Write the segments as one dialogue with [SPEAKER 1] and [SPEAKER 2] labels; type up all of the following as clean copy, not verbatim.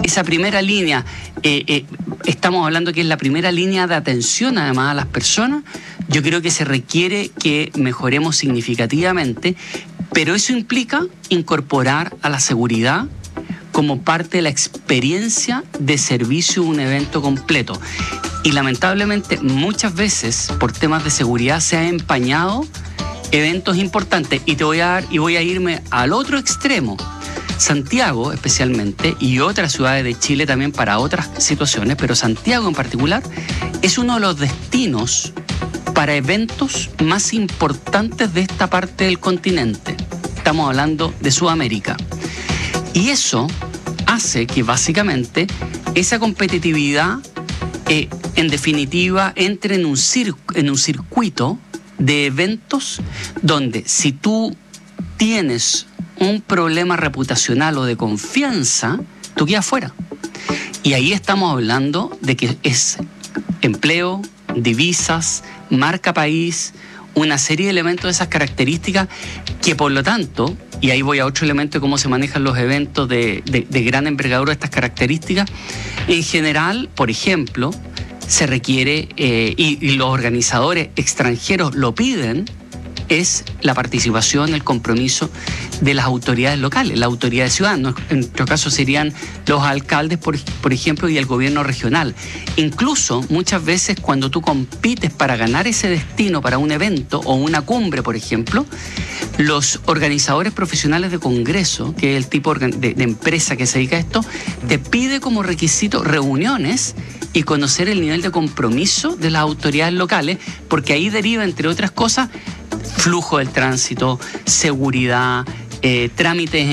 [SPEAKER 1] esa primera línea, estamos hablando que es la primera línea de atención además a las personas. Yo creo que se requiere que mejoremos significativamente, pero eso implica incorporar a la seguridad como parte de la experiencia de servicio de un evento completo. Y lamentablemente muchas veces por temas de seguridad se han empañado eventos importantes. Y voy a irme al otro extremo. Santiago especialmente, y otras ciudades de Chile también para otras situaciones, pero Santiago en particular es uno de los destinos para eventos más importantes de esta parte del continente. Estamos hablando de Sudamérica. Y eso hace que básicamente esa competitividad, en definitiva, entre en un circuito de eventos donde si tú tienes un problema reputacional o de confianza, tú quedas fuera. Y ahí estamos hablando de que es empleo, divisas, marca país, una serie de elementos de esas características que por lo tanto, y ahí voy a otro elemento de cómo se manejan los eventos de gran envergadura de estas características, en general, por ejemplo, se requiere, y los organizadores extranjeros lo piden, es la participación, el compromiso de las autoridades locales, las autoridades ciudadanas. En nuestro caso serían los alcaldes, por ejemplo, y el gobierno regional. Incluso muchas veces cuando tú compites para ganar ese destino para un evento o una cumbre, por ejemplo, los organizadores profesionales de congreso, que es el tipo de empresa que se dedica a esto, te pide como requisito reuniones y conocer el nivel de compromiso de las autoridades locales, porque ahí deriva, entre otras cosas, flujo del tránsito, seguridad, trámites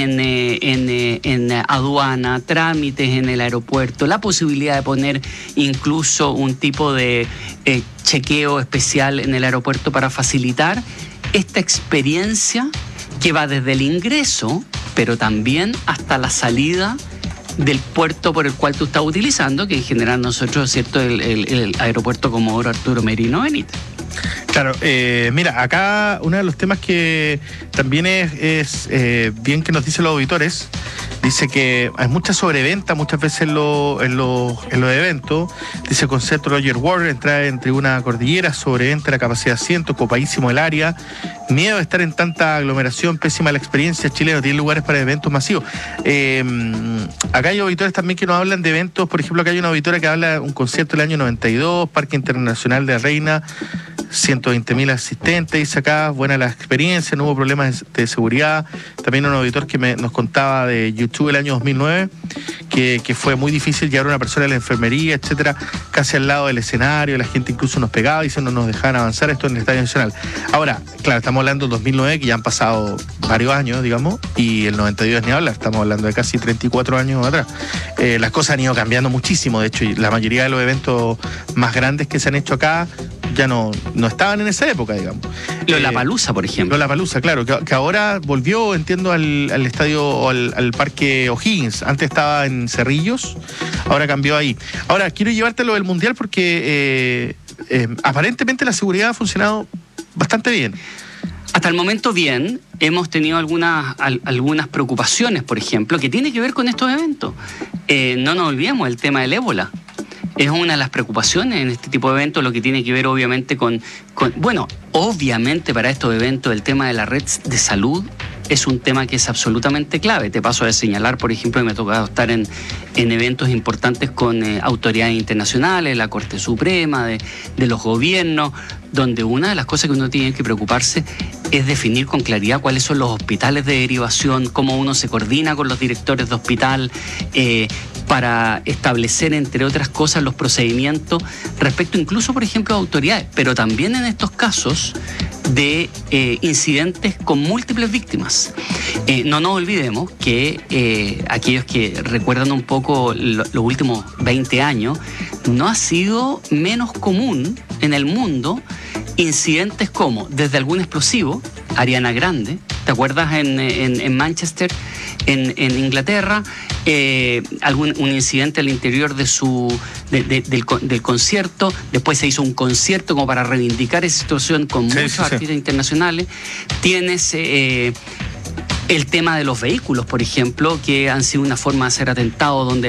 [SPEAKER 1] en aduana, trámites en el aeropuerto, la posibilidad de poner incluso un tipo de chequeo especial en el aeropuerto para facilitar esta experiencia que va desde el ingreso, pero también hasta la salida del puerto por el cual tú estás utilizando, que en general nosotros, ¿cierto?, el aeropuerto Comodoro Arturo Merino Benítez.
[SPEAKER 2] Claro, mira, acá uno de los temas que también es bien que nos dicen los auditores, dice que hay mucha sobreventa muchas veces en los eventos. Dice el concepto Roger Ward, entrada en tribuna cordillera, sobreventa la capacidad de asientos, copadísimo el área, miedo de estar en tanta aglomeración, pésima la experiencia, Chile no tiene lugares para eventos masivos. Acá hay auditores también que nos hablan de eventos, por ejemplo, acá hay una auditora que habla de un concierto del año 92, Parque Internacional de Reina, 120.000 asistentes, dice acá, buena la experiencia, no hubo problemas de seguridad. También un auditor que nos contaba de YouTube el año 2009, que fue muy difícil llevar a una persona a la enfermería, etcétera, casi al lado del escenario, la gente incluso nos pegaba y no nos dejaban avanzar, esto en el Estadio Nacional. Ahora, claro, estamos hablando del 2009, que ya han pasado varios años, digamos, y el 92 ni hablar, estamos hablando de casi 34 años atrás. Las cosas han ido cambiando muchísimo, de hecho, y la mayoría de los eventos más grandes que se han hecho acá ya no estaban en esa época, digamos.
[SPEAKER 1] Lollapalooza, por ejemplo.
[SPEAKER 2] Lollapalooza, claro, que ahora volvió, entiendo, al estadio o al Parque O'Higgins. Antes estaba en Cerrillos, ahora cambió ahí. Ahora, quiero llevártelo del Mundial porque aparentemente la seguridad ha funcionado bastante bien.
[SPEAKER 1] Hasta el momento bien, hemos tenido algunas preocupaciones, por ejemplo, que tiene que ver con estos eventos. No nos olvidemos el tema del ébola. Es una de las preocupaciones en este tipo de eventos, lo que tiene que ver obviamente bueno, obviamente para estos eventos el tema de la red de salud es un tema que es absolutamente clave. Te paso a señalar, por ejemplo, que me ha tocado estar en eventos importantes con autoridades internacionales, la Corte Suprema, de los gobiernos, donde una de las cosas que uno tiene que preocuparse es definir con claridad cuáles son los hospitales de derivación, cómo uno se coordina con los directores de hospital, para establecer, entre otras cosas, los procedimientos respecto incluso, por ejemplo, a autoridades, pero también en estos casos de incidentes con múltiples víctimas. No nos olvidemos que aquellos que recuerdan un poco los últimos 20 años, no ha sido menos común en el mundo incidentes como desde algún explosivo, Ariana Grande, ¿te acuerdas en Manchester, en Inglaterra? Un incidente al interior del concierto. Después se hizo un concierto como para reivindicar esa situación con muchos artistas internacionales. Tienes el tema de los vehículos, por ejemplo, que han sido una forma de hacer atentados donde